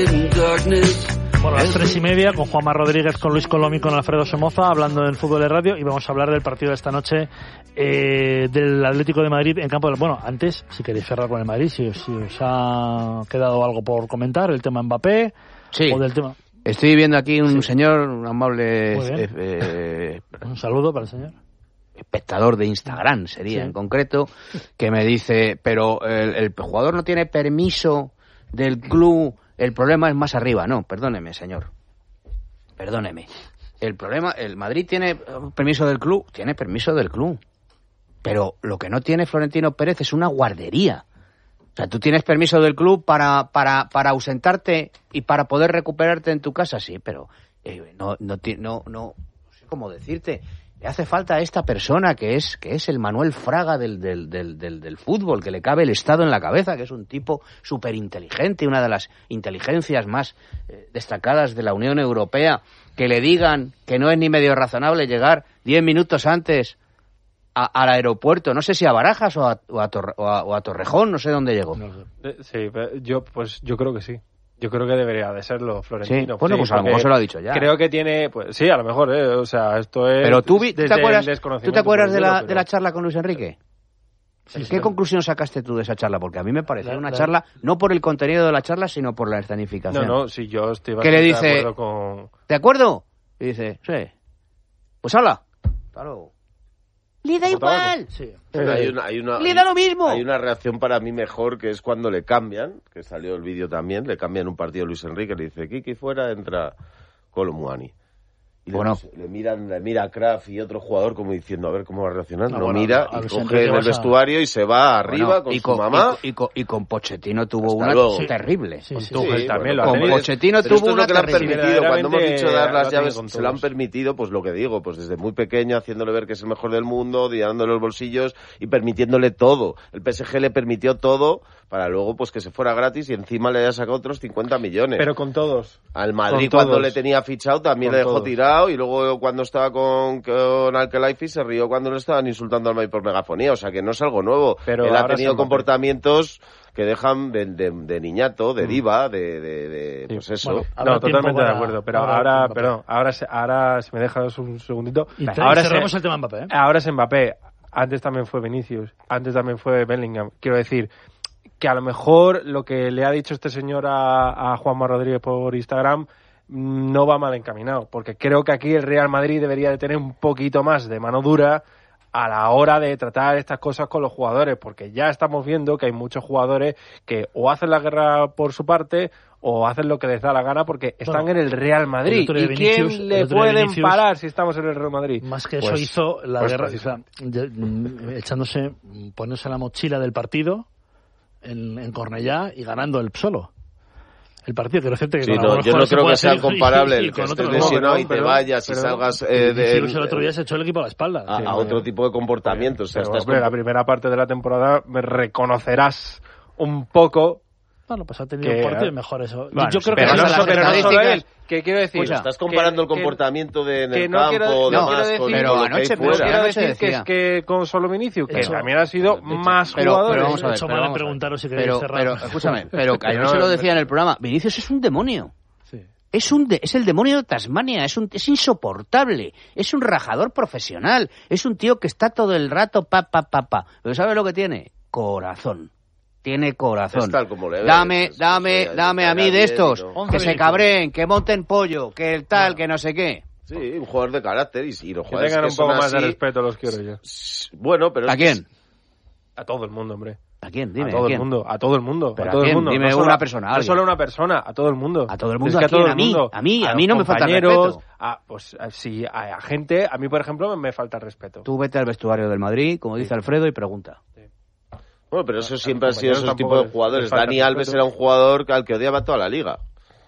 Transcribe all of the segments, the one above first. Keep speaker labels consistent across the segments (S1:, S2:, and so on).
S1: Bueno, a las 3:30 con Juanma Rodríguez, con Luis Colom y con Alfredo Somoza hablando en Fútbol de Radio, y vamos a hablar del partido de esta noche del Atlético de Madrid en campo del... Bueno, antes, si queréis cerrar con el Madrid, si os ha quedado algo por comentar, el tema Mbappé,
S2: sí.
S1: O del tema...
S2: Estoy viendo aquí un señor, un amable...
S1: un saludo para el señor.
S2: Espectador de Instagram sería, en concreto, que me dice, pero el jugador no tiene permiso del club, el problema es más arriba. No, perdóneme, señor. Perdóneme. El Madrid tiene permiso del club, tiene permiso del club. Pero lo que no tiene Florentino Pérez es una guardería. O sea, tú tienes permiso del club para ausentarte y para poder recuperarte en tu casa, sí, pero no sé cómo decirte. Le hace falta a esta persona que es el Manuel Fraga del fútbol, que le cabe el Estado en la cabeza, que es un tipo súper inteligente, una de las inteligencias más destacadas de la Unión Europea, que le digan que no es ni medio razonable llegar 10 minutos antes al aeropuerto, no sé si a Barajas o a Torrejón, no sé dónde llegó.
S3: Sí, yo creo que sí. Yo creo que debería de serlo, Florentino.
S2: Sí, bueno, pues a lo mejor se lo ha dicho ya.
S3: Creo que tiene... Pues sí, a lo mejor, o sea, esto es...
S2: Pero ¿tú te acuerdas de la charla con Luis Enrique? Sí, ¿qué conclusión sacaste tú de esa charla? Porque a mí me pareció una charla, no por el contenido de la charla, sino por la escenificación.
S3: No, sí, yo estoy
S2: bastante
S3: de acuerdo con...
S2: ¿De acuerdo? Y dice, sí. Pues habla. Claro. ¡Le da igual!
S4: Sí. Le
S2: da lo mismo.
S4: Hay una reacción para mí mejor, que es cuando le cambian, que salió el vídeo también, le cambian un partido a Luis Enrique, le dice, Kiki fuera, entra Kolo Muani. Y bueno, le mira a Kraft y otro jugador como diciendo, a ver cómo va a reaccionar. No mira, y coge el vestuario y se va arriba con su mamá.
S2: Y con Pochettino tuvo una terrible.
S4: Con Pochettino tuvo una terrible. Cuando hemos dicho dar las llaves, se lo han permitido, pues lo que digo, pues desde muy pequeño, haciéndole ver que es el mejor del mundo, dándole los bolsillos y permitiéndole todo. El PSG le permitió todo para luego pues que se fuera gratis y encima le haya sacado otros 50 millones.
S3: Pero con todos.
S4: Al Madrid cuando le tenía fichado también le dejó tirado, y luego cuando estaba con Al-Khelaifi se rió cuando le estaban insultando al Madrid por megafonía, o sea que no es algo nuevo. Pero él ha tenido comportamientos que dejan de niñato, de diva, pues eso.
S3: Bueno, no, totalmente de acuerdo, pero ahora se me deja un segundito.
S1: Ahora cerramos el tema Mbappé.
S3: Ahora es Mbappé, antes también fue Vinicius, antes también fue Bellingham. Quiero decir que a lo mejor lo que le ha dicho este señor a Juanma Rodríguez por Instagram no va mal encaminado, porque creo que aquí el Real Madrid debería de tener un poquito más de mano dura a la hora de tratar estas cosas con los jugadores, porque ya estamos viendo que hay muchos jugadores que o hacen la guerra por su parte o hacen lo que les da la gana porque están en el Real Madrid. ¿Y quién le pueden parar si estamos en el Real Madrid?
S1: Más que eso hizo la guerra, poniéndose la mochila del partido en Cornellá y ganando él solo el partido, que no es cierto que
S4: yo no creo que sea comparable el que estés lesionado y te vayas y salgas
S1: el otro día se echó el equipo a la espalda
S4: a otro tipo de comportamientos.
S3: La primera parte de la temporada me reconocerás un poco.
S1: Bueno, pues ha tenido un partido mejor eso.
S3: Bueno,
S1: yo creo
S3: pero
S1: que
S3: no solo él. ¿Qué quiero decir?
S4: Pues estás comparando el comportamiento en el campo,
S3: pero anoche quiero decir que con solo Vinicius, que también ha sido más jugador.
S2: Pero vamos a ver,
S1: me preguntaros si queréis cerrar.
S2: Pero escúchame, pero no se lo decía en el programa, Vinicius es un demonio. Sí. Es el demonio de Tasmania, es insoportable, es un rajador profesional, es un tío que está todo el rato Pero ¿sabes lo que tiene? Corazón. Tiene corazón. Dame a mí de estos, que se cabreen, que monten pollo, que el tal, que no sé qué.
S4: Sí, un jugador de carácter y los
S3: que tengan un poco más de respeto, los quiero yo.
S4: Bueno, pero
S2: ¿a quién?
S3: A todo el mundo, hombre.
S2: ¿A quién? Dime.
S3: A todo el mundo.
S2: ¿Pero
S3: a todo el mundo.
S2: Dime
S3: no
S2: una persona.
S3: No solo una persona, a todo el mundo.
S2: ¿A todo el mundo? ¿A mí no me falta respeto.
S3: Pues sí, a gente, a mí por ejemplo me falta respeto.
S2: Tú vete al vestuario del Madrid, como dice Alfredo, y pregunta.
S4: Sí. Bueno, pero eso siempre ha sido esos tipos de jugadores. Dani Alves era un jugador al que odiaba toda la liga.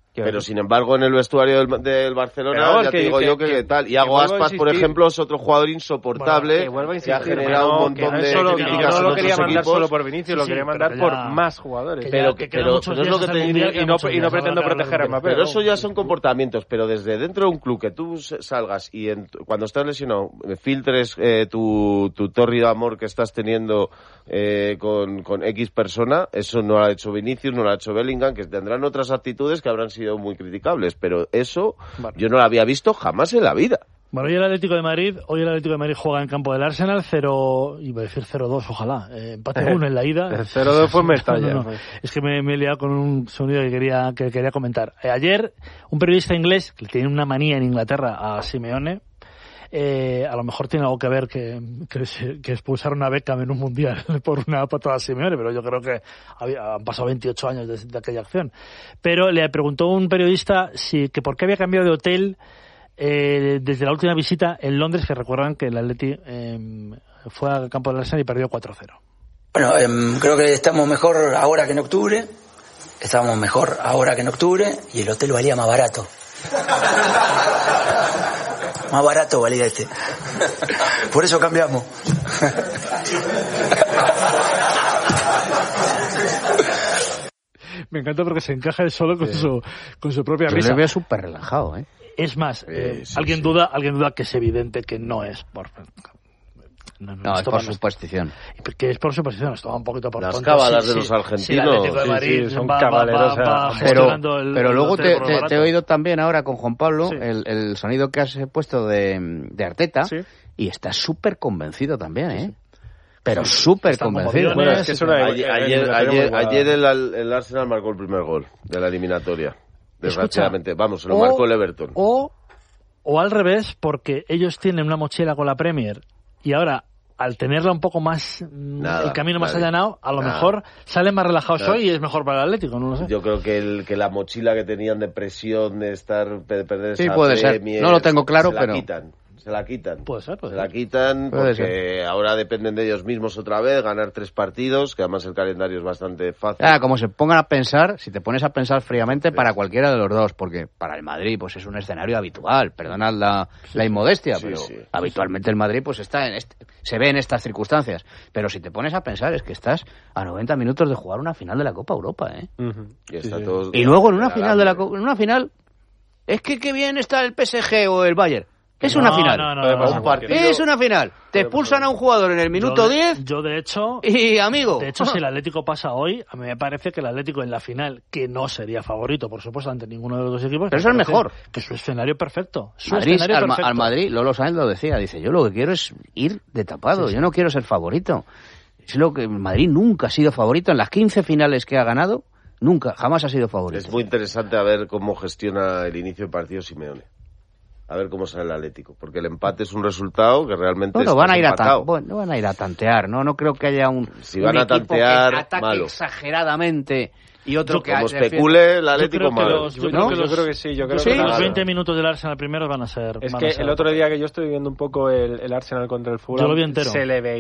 S4: Pero sin embargo en el vestuario del Barcelona ya te digo yo que tal. Iago Aspas, por ejemplo, es otro jugador insoportable que ha generado un montón de críticas.
S3: No lo quería mandar solo por Vinicius, lo quería mandar por más jugadores.
S4: Pero no es lo que te diría,
S3: y no pretendo proteger a Mbappé.
S4: Pero eso ya son comportamientos. Pero desde dentro de un club que tú salgas y cuando estás lesionado filtres tu tórrido amor que estás teniendo con X persona, eso no lo ha hecho Vinicius, no lo ha hecho Bellingham, que tendrán otras actitudes que habrán sido muy criticables, pero eso yo no lo había visto jamás en la vida.
S1: Bueno, hoy el Atlético de Madrid juega en campo del Arsenal, iba a decir 0-2, ojalá, empate 1 en la ida.
S3: El 0-2 fue Mestalla.
S1: No. Es que me he liado con un sonido que quería comentar. Ayer, un periodista inglés, que tiene una manía en Inglaterra a Simeone, a lo mejor tiene algo que ver que expulsaron a Beckham en un mundial por una patada a Simeone, pero yo creo que han pasado 28 años de aquella acción. Pero le preguntó un periodista que por qué había cambiado de hotel desde la última visita en Londres, que recuerdan que el Atleti fue al campo del Arsenal y perdió 4-0.
S5: Bueno, creo que estamos mejor ahora que en octubre. Estábamos mejor ahora que en octubre y el hotel valía más barato. Más barato valía este. Por eso cambiamos.
S1: Me encanta porque se encaja él solo con su propia risa.
S2: Yo le veo súper relajado, ¿eh?
S1: Es más, alguien duda que es evidente que no es por...
S2: No, es por superstición.
S1: Que es por superstición, esto va un poquito por
S4: las
S1: tonto.
S4: cábalas de los argentinos.
S1: De Madrid
S3: son cabaleros.
S2: Pero luego te he oído también ahora con Juan Pablo el sonido que has puesto de Arteta y estás súper convencido también, ¿eh? Pero súper convencido.
S3: Bueno, es que
S4: ayer el Arsenal marcó el primer gol de la eliminatoria. Desgraciadamente. Vamos, se lo marcó el Everton.
S1: O al revés, porque ellos tienen una mochila con la Premier y ahora, al tenerla un poco más, el camino más allanado, a lo mejor salen más relajados hoy y es mejor para el Atlético, no lo sé.
S4: Yo creo que la mochila que tenían de presión, de perder esa
S2: puede ser. No lo tengo claro, pero...
S4: Se la quitan.
S1: Puede ser.
S4: Se la quitan porque ahora dependen de ellos mismos otra vez, ganar 3 partidos, que además el calendario es bastante fácil.
S2: Como se pongan a pensar, si te pones a pensar fríamente, para cualquiera de los dos, porque para el Madrid pues es un escenario habitual, perdonad la inmodestia, pero habitualmente el Madrid pues está se ve en estas circunstancias. Pero si te pones a pensar, es que estás a 90 minutos de jugar una final de la Copa Europa, ¿eh? Y luego en una final en una final, es que qué bien está el PSG o el Bayern. Es una final. Es una final. Te expulsan a un jugador en el minuto 10.
S1: Yo, de hecho...
S2: Y, amigo...
S1: De hecho, si el Atlético pasa hoy, a mí me parece que el Atlético en la final, que no sería favorito, por supuesto, ante ninguno de los dos equipos...
S2: Pero eso es mejor.
S1: Que su escenario perfecto.
S2: Al Madrid, Lolo Sáenz lo decía. Dice, yo lo que quiero es ir de tapado. Yo no quiero ser favorito. Es lo que Madrid nunca ha sido favorito. En las 15 finales que ha ganado, jamás ha sido favorito.
S4: Es muy interesante a ver cómo gestiona el inicio del partido Simeone. A ver cómo sale el Atlético, porque el empate es un resultado que realmente
S2: no van a ir a tantear, no creo que haya un
S4: van a tantear,
S2: que ataque
S4: malo.
S2: Exageradamente y otro que
S4: como especule el Atlético malo.
S3: Yo creo que sí.
S1: Los 20 minutos del Arsenal primero van a ser...
S3: Es que el otro día que yo estoy viendo un poco el Arsenal contra el Fulham,
S1: yo lo vi entero.
S3: Se le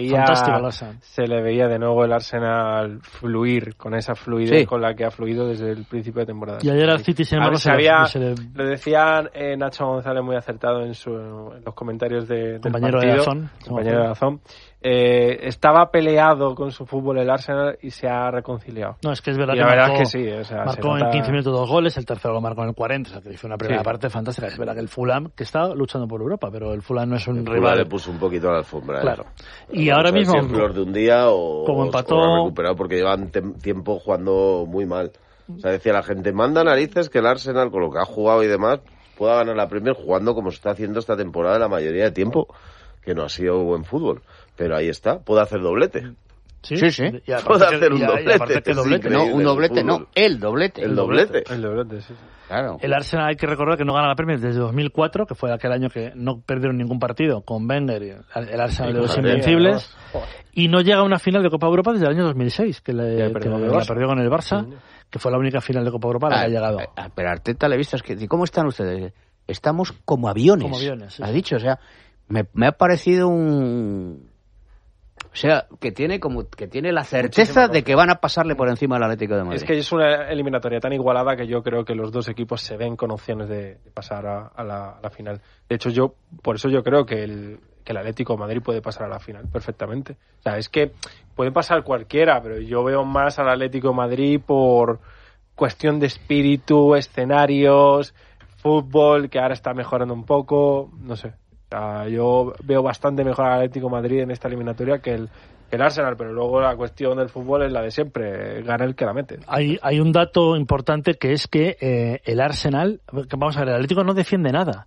S3: veía de nuevo el Arsenal fluir con esa fluidez con la que ha fluido desde el principio de temporada.
S1: Y ayer al City, sin embargo,
S3: lo decía Nacho González muy acertado en los comentarios del
S1: compañero
S3: partido. Compañero de Dazón. Estaba peleado con su fútbol el Arsenal y se ha reconciliado.
S1: No, es que es verdad que sí, marcó en 15 minutos 2 goles, el tercero lo marcó en el 40, o sea que hizo una primera parte fantástica. Es verdad que el Fulham, que está luchando por Europa, pero el Fulham no es un rival.
S4: Le puso un poquito a la alfombra.
S1: Claro. Y ahora mismo,
S4: si es flor de un día
S1: como empató,
S4: o recuperado porque llevan tiempo jugando muy mal. O sea, decía la gente, manda narices que el Arsenal, con lo que ha jugado y demás, pueda ganar la Premier jugando como se está haciendo esta temporada la mayoría de tiempo, que no ha sido buen fútbol. Pero ahí está, puede hacer doblete.
S2: Sí.
S4: Puede hacer un doblete.
S2: No, un doblete, no, el doblete.
S4: El doblete,
S3: sí.
S2: Claro.
S1: El Arsenal, hay que recordar que no gana la Premier desde 2004, que fue aquel año que no perdieron ningún partido con Wenger y el Arsenal de los Invencibles, y no llega a una final de Copa Europa desde el año 2006, que la perdió con el Barça, que fue la única final de Copa Europa a la que ha llegado.
S2: Pero Arteta le he visto, ¿cómo están ustedes? Estamos como aviones.
S1: Sí.
S2: Ha dicho, o sea, me ha parecido un O sea, que tiene la certeza de que van a pasarle por encima al Atlético de Madrid.
S3: Es que es una eliminatoria tan igualada que yo creo que los dos equipos se ven con opciones de pasar a la final. De hecho, por eso yo creo que el Atlético de Madrid puede pasar a la final perfectamente. O sea, es que puede pasar cualquiera, pero yo veo más al Atlético de Madrid por cuestión de espíritu, escenarios, fútbol, que ahora está mejorando un poco, no sé. O sea, yo veo bastante mejor al Atlético de Madrid en esta eliminatoria que el Arsenal, pero luego la cuestión del fútbol es la de siempre, gana el que la mete.
S1: Hay un dato importante que es que el Arsenal, vamos a ver, el Atlético no defiende nada.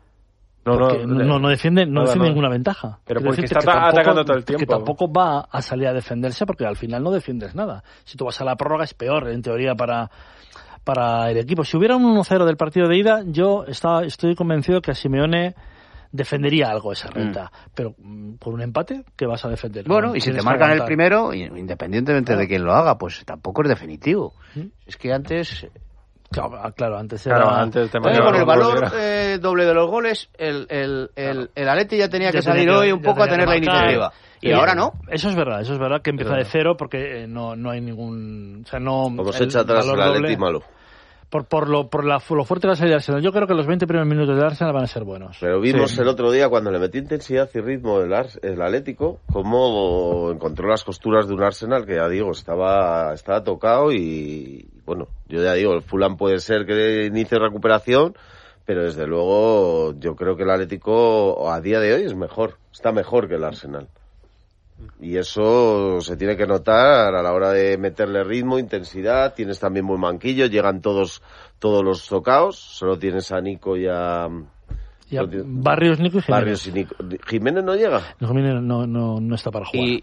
S1: No defiende ninguna ventaja.
S3: Pero porque está atacando todo el tiempo.
S1: Que tampoco va a salir a defenderse porque al final no defiendes nada. Si tú vas a la prórroga es peor, en teoría, para el equipo. Si hubiera un 1-0 del partido de ida, yo estoy convencido que a Simeone defendería algo esa renta, pero por un empate, ¿qué vas a defender?
S2: Bueno, y si te marcan el primero, independientemente de quién lo haga, pues tampoco es definitivo. Es que antes...
S1: Claro, antes era...
S3: Antes
S2: con el valor doble de los goles, el Atleti ya tenía que salir hoy un poco a tener la iniciativa. Y ahora no.
S1: Eso es verdad que empieza de cero porque no hay ningún... O sea, no...
S4: Como se echa atrás el Atleti malo.
S1: Por lo fuerte de la salida de Arsenal. Yo creo que los 20 primeros minutos del Arsenal van a ser buenos.
S4: Pero vimos el otro día, cuando le metió intensidad y ritmo el Atlético, cómo encontró las costuras de un Arsenal que, ya digo, estaba tocado y, bueno, yo ya digo, el Fulham puede ser que inicie recuperación, pero desde luego yo creo que el Atlético a día de hoy está mejor que el Arsenal. Y eso se tiene que notar a la hora de meterle ritmo, intensidad. Tienes también buen banquillo, llegan todos los tocaos. Solo tienes a Nico y a
S1: Barrios, Nico y Jiménez.
S4: Barrios y Nico. ¿Jiménez no llega?
S1: No, Jiménez no está para jugar.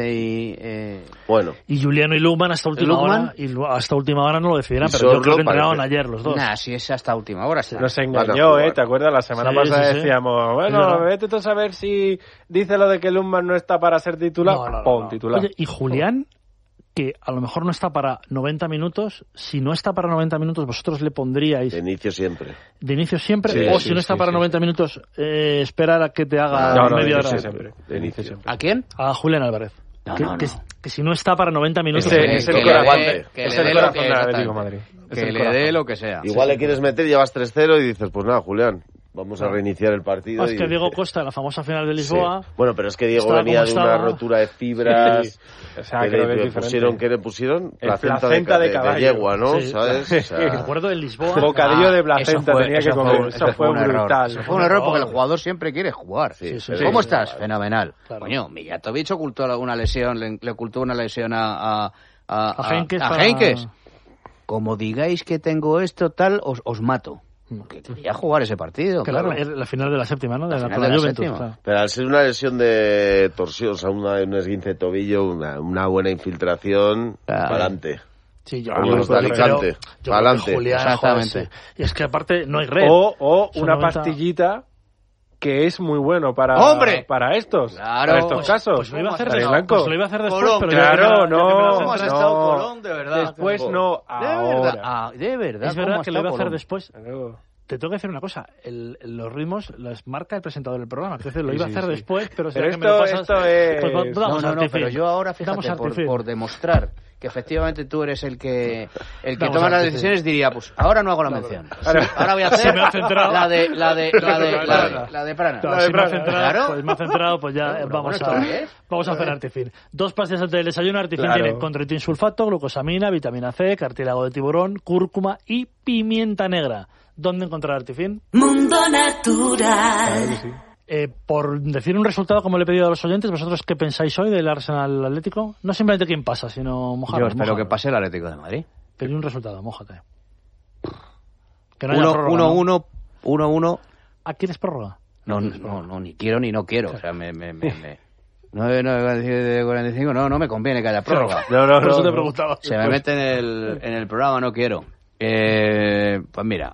S2: Bueno.
S1: Y Juliano y Lukman hasta última hora. Y hasta última hora no lo decidirán, pero yo creo que entrenaron ayer los dos.
S2: Si es hasta última hora.
S3: Nos engañó, ¿te acuerdas? La semana pasada decíamos, bueno, vete tú a saber si dice lo de que Lukman no está para ser titular.
S1: No.
S3: Titular.
S1: Oye, y Julián, que a lo mejor no está para 90 minuos, si no está para 90 minutos, vosotros le pondríais...
S4: De inicio siempre.
S1: Si no está para 90 minutos, esperar a que te haga media hora.
S4: De inicio siempre.
S2: ¿A quién?
S1: A Julián Álvarez. Que si no está para 90 minutos...
S3: Es el corazón del Atlético de Madrid.
S2: Que le dé lo que sea.
S4: Igual le quieres meter, llevas 3-0 y dices, pues nada, Julián, vamos a reiniciar el partido.
S1: Es que Diego Costa, en la famosa final de Lisboa...
S4: Sí. Bueno, pero es que Diego venía de una rotura de fibras...
S3: O sea, que
S4: le pusieron
S3: placenta de caballo.
S4: De yegua, ¿no?
S1: Sí.
S4: ¿Sabes? O sea...
S1: Me acuerdo en Lisboa...
S3: Bocadillo de placenta tenía que comer. Eso fue brutal.
S2: Eso fue un error porque el jugador siempre quiere jugar.
S1: Sí.
S2: ¿Cómo estás? Fenomenal.
S1: Claro.
S2: Coño, Mijatovic ocultó una lesión, le ocultó una lesión a
S1: Heynckes.
S2: Como digáis que tengo esto tal, os mato. Que quería jugar ese partido.
S1: Claro, la final de la séptima, ¿no?
S2: La
S1: de
S2: final de la
S1: Juventus.
S2: séptima.
S1: Claro.
S4: Pero al ser una lesión de torsión, o sea, un esguince de tobillo, una buena infiltración, para adelante.
S1: Sí, yo
S4: Como los de Alicante, para adelante.
S2: Exactamente.
S1: Y es que aparte no hay red.
S3: O
S1: Son
S3: una
S1: 90...
S3: pastillita que es muy bueno para estos casos.
S1: Pues lo iba a hacer después,
S2: Colón,
S1: pero
S3: claro,
S2: ¿Cómo has estado Colón, de verdad?
S3: Después no, ahora.
S2: De verdad.
S1: Es verdad que lo iba a hacer
S2: Colón?
S1: después. Te tengo que decir una cosa, los ritmos los marca el presentador del programa, entonces lo iba a hacer después, pero si
S3: Pero
S1: que me lo pasas,
S3: esto es...
S1: pues vamos
S2: No, pero yo ahora, fíjate, por demostrar que efectivamente tú eres el que toma las decisiones, diría, pues ahora no hago la mención. Ahora voy a hacer la de Prana.
S1: Pues me ha centrado, pues ya vamos a hacer Artifin. 2 pastillas antes del desayuno. Artifin tiene condroitin sulfato, glucosamina, vitamina C, cartílago de tiburón, cúrcuma y pimienta negra. ¿Dónde encontrar Artifin?
S6: Mundo Natural.
S1: Por decir un resultado, como le he pedido a los oyentes, ¿vosotros qué pensáis hoy del Arsenal Atlético? No simplemente quién pasa, sino mojaros.
S2: Yo espero que pase el Atlético de Madrid.
S1: Pedí un resultado, mójate. Que no haya prórroga,
S2: 1-1, 1-1.
S1: ¿Ah, quieres prórroga?
S2: No, ni quiero ni no quiero. O sea, 9-9-45, no me conviene que haya prórroga.
S1: Por eso te preguntaba.
S2: Se me mete en el programa, no quiero. Pues mira,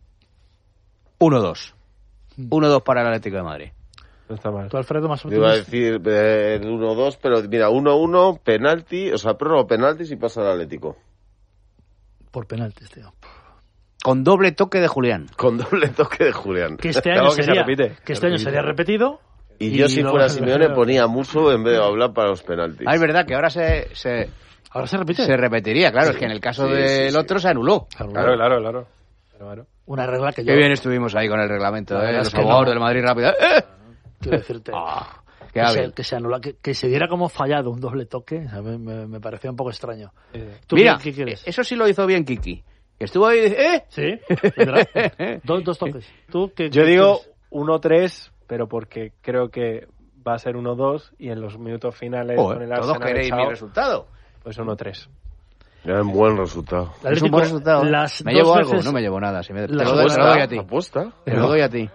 S2: 1-2. 1-2 para el Atlético de Madrid.
S3: No está mal.
S1: ¿Tú, Alfredo, más
S4: Iba a
S1: optimista?
S4: decir el 1-2, pero mira, 1-1, penalti, o sea, prórroga, penaltis y pasa al Atlético.
S1: Por penaltis, tío.
S2: Con doble toque de Julián.
S4: Con doble toque de Julián.
S1: Que este año
S3: Algo que se
S1: sería,
S3: repite.
S1: que este año sería repetido
S4: Y yo, si fuera Simeone, ponía a Musso en vez de hablar para los penaltis.
S2: Es verdad que ahora
S1: ¿Ahora se repite?
S2: Se repetiría, claro. Es que en el caso del otro se anuló.
S3: Claro.
S1: Una regla que yo...
S2: Qué bien estuvimos ahí con el reglamento, los abogados del Madrid rápido.
S1: Quiero decirte... que se anula, que se diera como fallado un doble toque, me parecía un poco extraño.
S2: Mira,
S1: ¿qué quieres?
S2: Eso sí lo hizo bien Kiki. Estuvo ahí y dice,
S1: Sí, dos toques. ¿Tú
S3: yo digo 1-3, pero porque creo que va a ser 1-2 y en los minutos finales con el Arsenal
S2: todos queréis mi resultado.
S3: Pues 1-3.
S4: Era un buen resultado.
S2: Es un buen resultado. ¿Me llevo algo? No me llevo nada. Si te lo doy a ti.
S4: ¿Apuesta?
S2: Te lo doy a ti.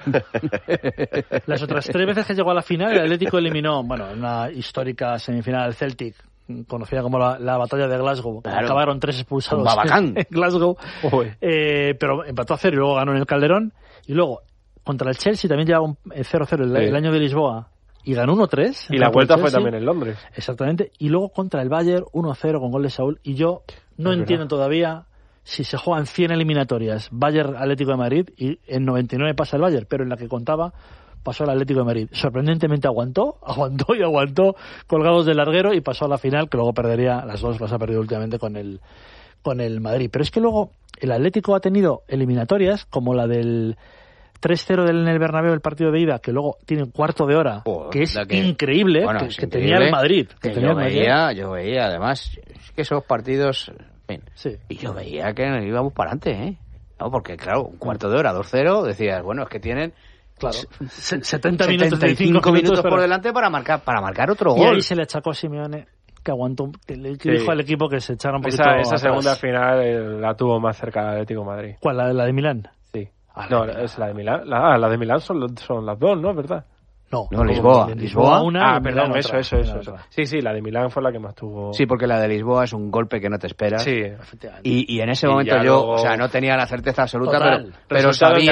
S1: Las otras 3 veces que llegó a la final, el Atlético eliminó, en una histórica semifinal del Celtic, conocida como la batalla de Glasgow. Claro. Acabaron 3 expulsados en Glasgow. Pero empató a 0 y luego ganó en el Calderón. Y luego, contra el Chelsea también llevaba un 0-0 el año de Lisboa. Y ganó 1-3.
S3: Y la vuelta fue también en Londres.
S1: Exactamente. Y luego contra el Bayern 1-0 con gol de Saúl. Y yo no entiendo todavía si se juegan 100 eliminatorias Bayern Atlético de Madrid y en 99 pasa el Bayern, pero en la que contaba pasó el Atlético de Madrid. Sorprendentemente aguantó colgados del larguero y pasó a la final, que luego perdería, las dos las ha perdido últimamente con el Madrid. Pero es que luego el Atlético ha tenido eliminatorias como la del 3-0 en el Bernabéu, el partido de ida, que luego tiene un cuarto de hora, que es increíble, que tenía el Madrid.
S2: Yo veía, además, es que esos partidos... Y yo veía que íbamos para adelante, No, porque, claro, un cuarto de hora, 2-0, decías, bueno, es que tienen...
S1: Claro, 70 minutos,
S2: 75 minutos por delante para marcar otro gol.
S1: Y ahí se le achacó a Simeone que aguantó, que dijo al equipo que se echara un poquito
S3: esa segunda final la tuvo más cerca del Atlético de Madrid.
S1: ¿Cuál? ¿La de Milán?
S3: Sí. Es la de Milán. La de Milán son las dos, ¿no? ¿Verdad?
S2: No, Lisboa.
S1: Lisboa una.
S3: Perdón, eso. Sí, la de Milán fue la que más tuvo.
S2: Sí, porque la de Lisboa es un golpe que no te esperas.
S3: Sí,
S2: efectivamente. Y en ese momento yo, no tenía la certeza absoluta, pero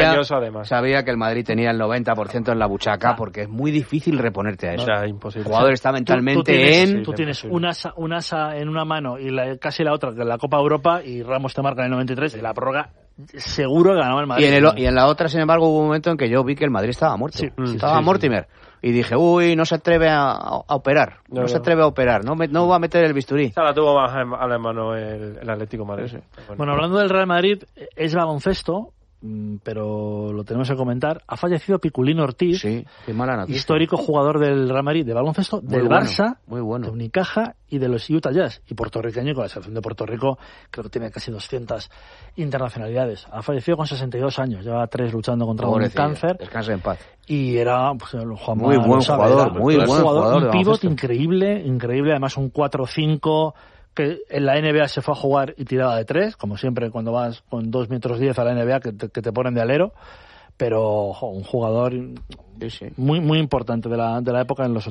S2: sabía que el Madrid tenía el 90% en la buchaca, porque es muy difícil reponerte a eso.
S3: Imposible.
S2: El jugador está mentalmente
S1: Tú tienes un asa en una mano y casi la otra, que es la Copa Europa, y Ramos te marca en el 93, y la prórroga seguro que ganaba el Madrid.
S2: Y en la otra, sin embargo, hubo un momento en que yo vi que el Madrid estaba muerto. Estaba Mortimer. Y dije, no se atreve a operar. No se atreve a operar. No va a meter el bisturí.
S3: La tuvo más a la mano el Atlético de Madrid.
S1: Bueno, hablando del Real Madrid, es baloncesto, pero lo tenemos que comentar. Ha fallecido Piculín Ortiz,
S2: qué mala noticia.
S1: Histórico jugador del Real Madrid de baloncesto, del Barça,
S2: muy bueno,
S1: de Unicaja y de los Utah Jazz. Y puertorriqueño, con la selección de Puerto Rico, creo que tiene casi 200 internacionalidades. Ha fallecido con 62 años, lleva 3 luchando contra un cáncer.
S2: Descansa en paz.
S1: Y era
S2: muy buen jugador,
S1: un pívot increíble, además un 4-5 que en la NBA se fue a jugar y tiraba de 3, como siempre cuando vas con 2 metros 10 a la NBA que te ponen de alero, pero un jugador muy muy importante de la época en los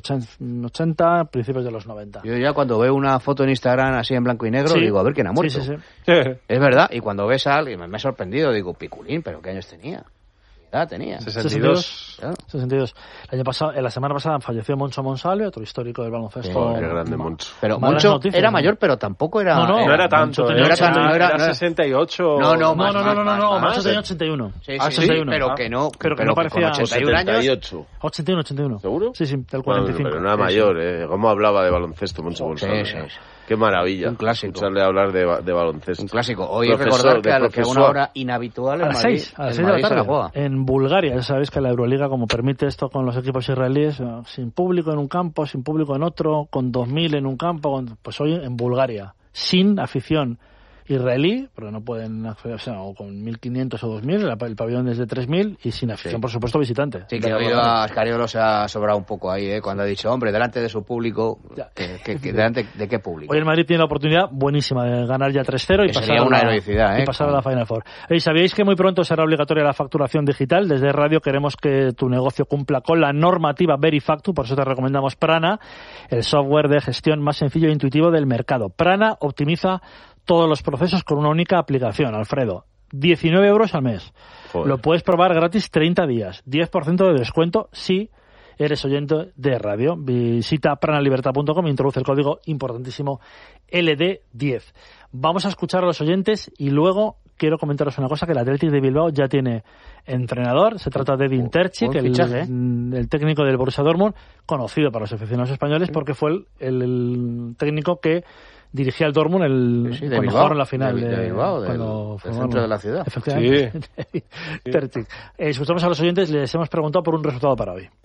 S1: 80, principios de los 90.
S2: Yo ya cuando veo una foto en Instagram así en blanco y negro digo, a ver quién ha muerto.
S1: Sí.
S2: Es verdad, y cuando ves a alguien me he sorprendido, digo, Piculín, pero ¿qué años tenía? Tenía
S3: 62.
S1: 62. La semana pasada falleció Moncho Monsalve, otro histórico del baloncesto.
S4: Qué grande Moncho.
S2: Pero Moncho era mayor, pero tampoco era...
S3: No era tanto. Era 68.
S1: No, Moncho tenía 81.
S2: Sí, pero que no
S1: parecía...
S2: 81 años.
S1: 81.
S4: ¿Seguro?
S1: Sí, del 45.
S4: Pero no era mayor, ¿Cómo hablaba de baloncesto Moncho Monsalve? Sí. Qué maravilla.
S2: Un clásico.
S4: Escucharle hablar de baloncesto.
S2: Un clásico. Hoy recordar que a una hora inhabitual
S1: a las 6 de la tarde. En Bulgaria, ya sabéis que la Euroliga, como permite esto con los equipos israelíes, sin público en un campo, sin público en otro, con 2.000 en un campo, pues hoy en Bulgaria, sin afición israelí, porque no pueden acceder, o con 1.500 o 2.000, el pabellón es de 3.000 y sin afición, por supuesto, visitante.
S2: Sí, que he oído a Scariolo se ha sobrado un poco ahí, cuando ha dicho, hombre, delante de su público, ¿delante de qué público?
S1: Hoy el Madrid tiene la oportunidad buenísima de ganar ya 3-0 y pasar,
S2: una heroicidad,
S1: y pasar a la Final Four. ¿Y sabíais que muy pronto será obligatoria la facturación digital? Desde Radio queremos que tu negocio cumpla con la normativa Verifactu, por eso te recomendamos Prana, el software de gestión más sencillo e intuitivo del mercado. Prana optimiza todos los procesos con una única aplicación, Alfredo. 19 euros al mes. Joder. Lo puedes probar gratis 30 días. 10% de descuento si eres oyente de radio. Visita pranalibertad.com e introduce el código importantísimo LD10. Vamos a escuchar a los oyentes y luego quiero comentaros una cosa, que el Athletic de Bilbao ya tiene entrenador. Se trata de Edin Terzic, el técnico del Borussia Dortmund, conocido para los aficionados españoles porque fue el técnico que dirigía el Dortmund cuando jugaron la final
S2: de Bilbao, del centro de la ciudad.
S1: Efectivamente. Sí. Terzic. Escuchamos a los oyentes, les hemos preguntado por un resultado para hoy.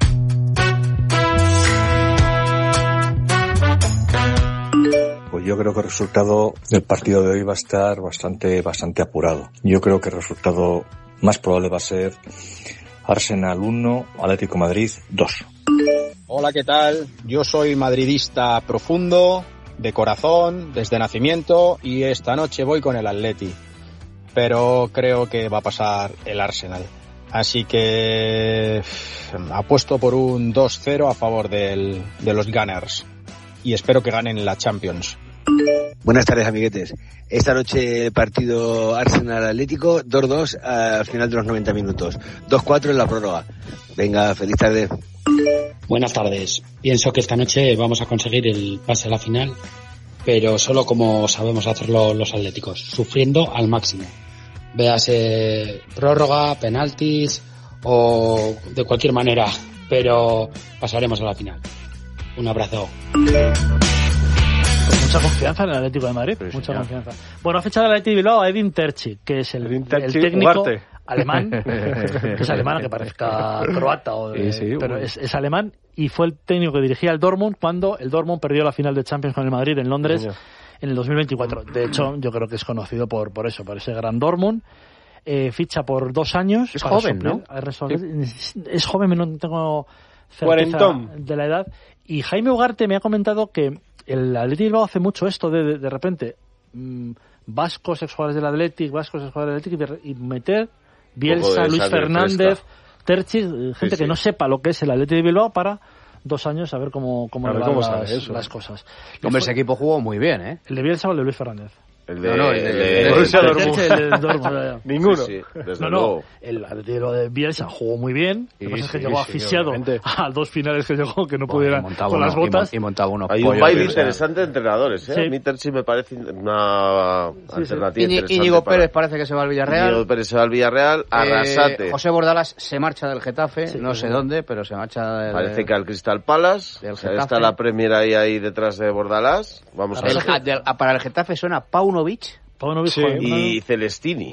S7: Pues yo creo que el resultado del partido de hoy va a estar bastante apurado. Yo creo que el resultado más probable va a ser Arsenal 1, Atlético de Madrid 2.
S8: Hola, ¿qué tal? Yo soy madridista profundo, de corazón, desde nacimiento, y esta noche voy con el Atleti. Pero creo que va a pasar el Arsenal. Así que apuesto por un 2-0 a favor de los Gunners. Y espero que ganen la Champions.
S9: Buenas tardes, amiguetes. Esta noche el partido Arsenal-Atlético, 2-2 al final de los 90 minutos. 2-4 en la prórroga. Venga, feliz tarde.
S10: Buenas tardes. Pienso que esta noche vamos a conseguir el pase a la final, pero solo como sabemos hacerlo los atléticos, sufriendo al máximo. Véase prórroga, penaltis o de cualquier manera, pero pasaremos a la final. Un abrazo.
S1: Mucha confianza en el Atlético de Madrid, mucha confianza. Bueno, ha fichado el Atlético de Bilbao a Edin Terzic, que es el técnico alemán, que es alemán, que parezca croata, pero es alemán, y fue el técnico que dirigía el Dortmund cuando el Dortmund perdió la final de Champions con el Madrid en Londres en el 2024. De hecho, yo creo que es conocido por ese gran Dortmund. Ficha por 2 años.
S2: Es joven, ¿no?
S1: Es joven, no tengo certeza de la edad. Y Jaime Ugarte me ha comentado que el Athletic Bilbao hace mucho esto de repente vascos exjugadores del Athletic, y meter Bielsa, Luis Fernández, Terzic, gente que no sepa lo que es el Athletic de Bilbao para 2 años a ver cómo las cosas.
S2: Hombre, ese equipo jugó muy bien, ¿eh?
S1: ¿El de Bielsa o el de Luis Fernández?
S4: El de
S3: Borussia Dortmund. Ninguno.
S4: Sí, desde luego.
S1: El Atlético de Bielsa jugó muy bien. Lo que pasa es que llegó asfixiado a 2 finales que llegó que no pudieran con las botas.
S2: Y montaba unos
S4: Hay un baile interesante de entrenadores, ¿eh? Sí. A mí Terzic me parece una alternativa interesante.
S2: Íñigo Pérez parece que se va al Villarreal.
S4: Íñigo Pérez se va al Villarreal. Arrasate.
S2: José Bordalás se marcha del Getafe, no sé dónde, pero se marcha
S4: parece que al Crystal Palace. Está la Premier ahí detrás de Bordalás. Vamos a ver.
S2: Para el Getafe suena Paunovic.
S4: Y Celestini.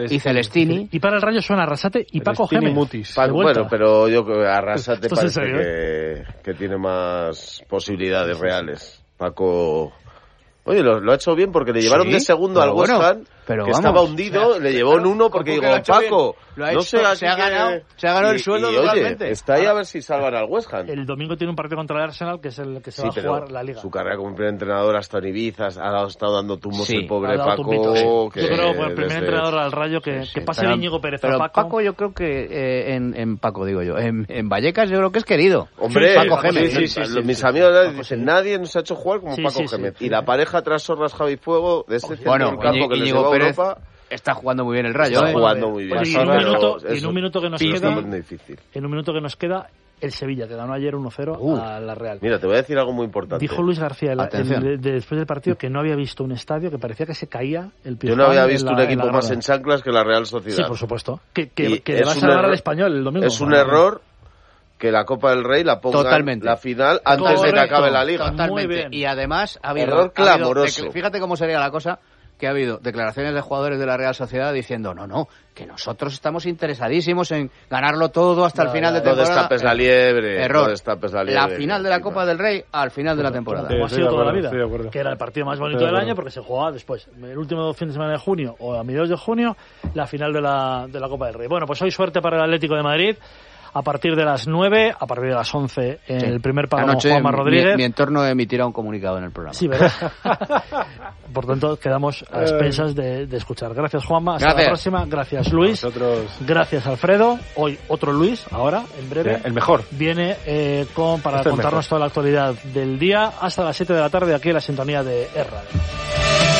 S2: Y
S1: para el Rayo suena Arrasate y Paco Gémez.
S4: Bueno, pero yo creo que Arrasate parece que tiene más posibilidades reales. Paco... Oye, lo ha hecho bien porque le llevaron de segundo al West Ham, que estaba hundido, le llevó en 1 porque digo, Paco, no sé, se ha
S2: ganado el sueldo totalmente.
S4: Oye, está ahí a ver si salvan al West Ham.
S1: El domingo tiene un partido contra el Arsenal que es el que se va a jugar la Liga.
S4: Su carrera como primer entrenador hasta en Ibiza ha estado dando tumbos el pobre Paco.
S1: Yo creo que el primer entrenador al Rayo que pase de Íñigo Pérez a Paco.
S2: Paco yo creo que en Paco digo yo, en Vallecas yo creo que es querido.
S4: Hombre,
S2: Paco Gémez.
S4: Mis amigos dicen, nadie nos ha hecho jugar como Paco Gémez. Y la pareja tras Sorras, Javi Fuego, de este centro del campo que les llevó a Europa...
S2: Está jugando muy bien el Rayo.
S4: Está jugando muy bien.
S1: Oye, en un minuto que nos queda, el Sevilla, que ganó ayer 1-0 a la Real.
S4: Mira, te voy a decir algo muy importante.
S1: Dijo Luis García después del partido que no había visto un estadio que parecía que se caía el pie.
S4: Yo no había visto un equipo más en chanclas que la Real Sociedad.
S1: Sí, por supuesto. Que le va a salvar al Español el domingo.
S4: Es un error que la Copa del Rey la pongan la final antes de que acabe la Liga.
S2: Totalmente. Y además ha habido...
S4: Error clamoroso.
S2: Fíjate cómo sería la cosa, que ha habido declaraciones de jugadores de la Real Sociedad diciendo no, que nosotros estamos interesadísimos en ganarlo todo hasta el final de temporada.
S4: No destapes la liebre.
S2: Error. La final de la Copa del Rey al final de la temporada.
S1: Como ha sido toda la vida. Que era el partido más bonito del año porque se jugaba después, el último fin de semana de junio o a mediados de junio, la final de la Copa del Rey. Bueno, pues hoy suerte para el Atlético de Madrid. A partir de las 9, a partir de las 11, en el primer pagón Juanma Rodríguez.
S2: Mi entorno emitirá un comunicado en el programa.
S1: Sí, ¿verdad? Por tanto, quedamos a expensas de escuchar. Gracias, Juanma. Hasta la próxima. Gracias, Luis. Gracias, Alfredo. Hoy otro Luis, ahora, en breve.
S3: El mejor.
S1: Viene para contarnos toda la actualidad del día hasta las 7 de la tarde aquí en la sintonía de R-Radio.